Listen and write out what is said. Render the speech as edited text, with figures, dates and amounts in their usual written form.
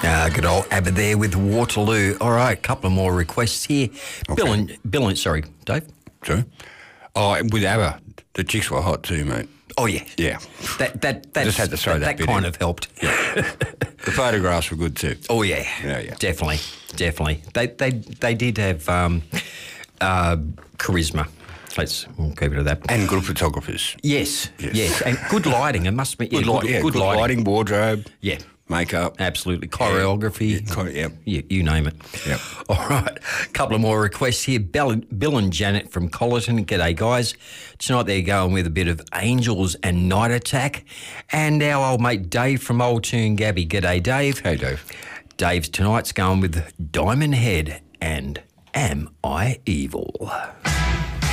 Good old Abba there with Waterloo. All right, a couple of more requests here. Okay. Bill and sorry, Dave. Sorry? Oh, with ABBA, the chicks were hot too, mate. Oh yeah, Yeah. That Just had to throw that bit kind in. of helped. The photographs were good too. Oh yeah, Yeah. definitely. They did have charisma. We'll keep it at that. And good photographers. Yes, and good lighting. It must be good lighting, wardrobe. Yeah. Makeup. Absolutely. Choreography. You name it. Yep. All right. A couple of more requests here. Bill and Janet from Collerton. G'day, guys. Tonight they're going with a bit of Angels and Night Attack. And our old mate Dave from Old Toon Gabby. G'day, Dave. Hey, Dave. Dave's tonight's going with Diamond Head and Am I Evil?